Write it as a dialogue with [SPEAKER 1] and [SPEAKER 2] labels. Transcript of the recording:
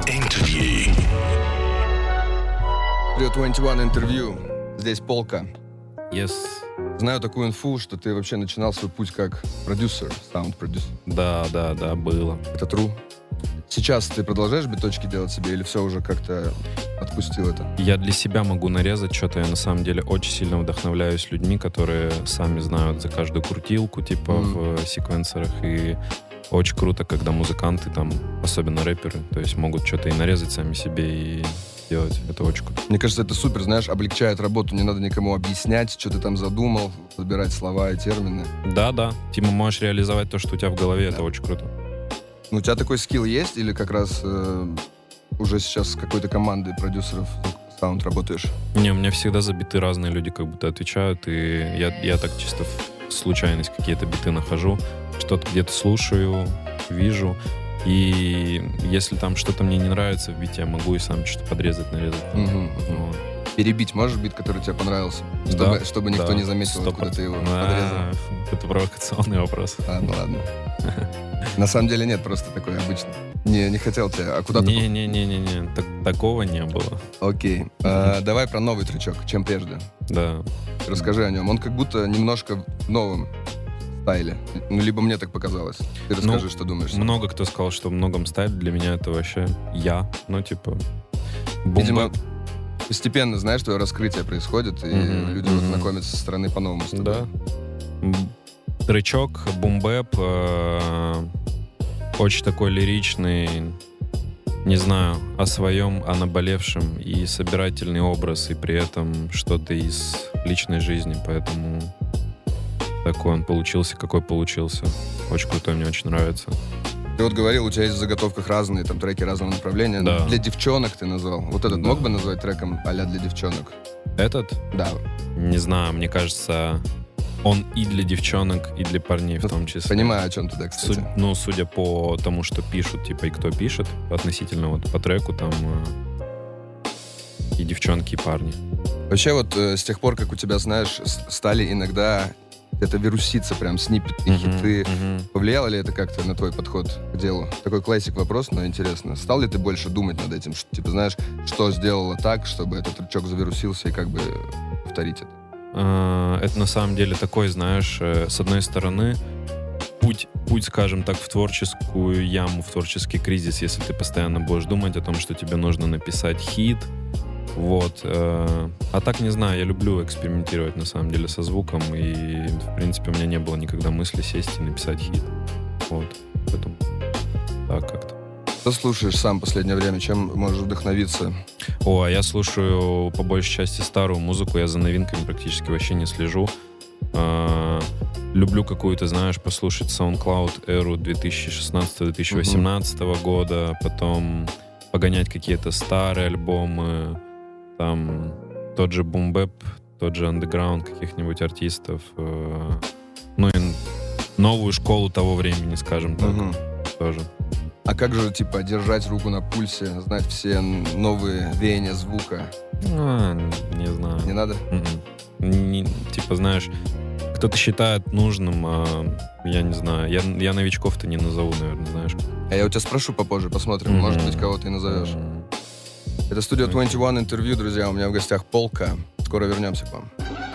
[SPEAKER 1] Interview.
[SPEAKER 2] Studio 21 интервью. Здесь Полка.
[SPEAKER 3] Yes.
[SPEAKER 2] Знаю такую инфу, что ты вообще начинал свой путь как продюсер, саунд-продюсер.
[SPEAKER 3] Да, было.
[SPEAKER 2] Это true? Сейчас ты продолжаешь биточки делать себе или все уже как-то отпустил это?
[SPEAKER 3] Я для себя могу нарезать что-то. Я на самом деле очень сильно вдохновляюсь людьми, которые сами знают за каждую крутилку, типа в секвенсорах. И очень круто, когда музыканты, там, особенно рэперы, то есть могут что-то и нарезать сами себе и делать. Это очень круто.
[SPEAKER 2] Мне кажется, это супер, знаешь, облегчает работу. Не надо никому объяснять, что ты там задумал, подбирать слова и термины.
[SPEAKER 3] Да. Типа можешь реализовать то, что у тебя в голове. Это очень круто.
[SPEAKER 2] Ну, у тебя такой скилл есть или как раз уже сейчас с какой-то командой продюсеров саунд работаешь?
[SPEAKER 3] Не, у меня всегда за биты разные люди как будто отвечают, и я так чисто в случайность какие-то биты нахожу, что-то где-то слушаю, вижу, и если там что-то мне не нравится в бите, я могу и сам что-то подрезать, нарезать. Вот.
[SPEAKER 2] Перебить можешь бит, который тебе понравился? Чтобы никто не заметил, откуда ты его подрезал?
[SPEAKER 3] Это провокационный вопрос.
[SPEAKER 2] Ну ладно. На самом деле нет, просто такое обычно. Не хотел тебя, а куда ты...
[SPEAKER 3] Не, такого не было.
[SPEAKER 2] Окей. Давай про новый тречок, чем прежде.
[SPEAKER 3] Да.
[SPEAKER 2] Расскажи о нем. Он как будто немножко в новом стайле. Ну, либо мне так показалось. Ты расскажи, что думаешь.
[SPEAKER 3] Много кто сказал, что в многом стайле. Для меня это вообще я. Ну, типа...
[SPEAKER 2] Видимо, постепенно, знаешь, твое раскрытие происходит, и люди вот знакомятся со стороны по-новому с тобой.
[SPEAKER 3] Да. Тречок, бум-бэп, очень такой лиричный, не знаю, о своем, о наболевшем, и собирательный образ, и при этом что-то из личной жизни, поэтому такой он получился, какой получился. Очень крутой, мне очень нравится.
[SPEAKER 2] Ты вот говорил, у тебя есть в заготовках разные там треки разного направления.
[SPEAKER 3] Да.
[SPEAKER 2] Для девчонок ты назвал. Вот этот мог бы назвать треком а-ля для девчонок?
[SPEAKER 3] Этот?
[SPEAKER 2] Да.
[SPEAKER 3] Не знаю, мне кажется, он и для девчонок, и для парней в том числе.
[SPEAKER 2] Понимаю, о чем ты, да, кстати.
[SPEAKER 3] Судя по тому, что пишут, типа, и кто пишет, относительно вот по треку, там и девчонки, и парни.
[SPEAKER 2] Вообще вот с тех пор, как у тебя, знаешь, стали иногда это вируситься, прям сниппеты, хиты. Повлияло ли это как-то на твой подход к делу? Такой классик вопрос, но интересно. Стал ли ты больше думать над этим? Типа, знаешь, что сделало так, чтобы этот тречок завирусился и как бы повторить это?
[SPEAKER 3] Это на самом деле такой, знаешь, с одной стороны, путь, скажем так, в творческую яму, в творческий кризис, если ты постоянно будешь думать о том, что тебе нужно написать хит. Вот. А так, не знаю, я люблю экспериментировать, на самом деле, со звуком, и, в принципе, у меня не было никогда мысли сесть и написать хит. Вот. Поэтому так как-то.
[SPEAKER 2] Что слушаешь сам в последнее время? Чем можешь вдохновиться?
[SPEAKER 3] А я слушаю, по большей части, старую музыку, я за новинками практически вообще не слежу. Люблю какую-то, знаешь, послушать SoundCloud эру 2016-2018 года, потом погонять какие-то старые альбомы, там тот же бум-бэп, тот же андеграунд каких-нибудь артистов, ну и новую школу того времени, скажем так, тоже.
[SPEAKER 2] А как же, типа, держать руку на пульсе, знать все новые веяния звука?
[SPEAKER 3] Не знаю.
[SPEAKER 2] Не надо?
[SPEAKER 3] Типа, знаешь, кто-то считает нужным, я не знаю. Я новичков-то не назову, наверное, знаешь.
[SPEAKER 2] А я у тебя спрошу попозже, посмотрим. Может быть, кого-то и назовешь. Это Studio 21 интервью, друзья. У меня в гостях Полка. Скоро вернемся к вам.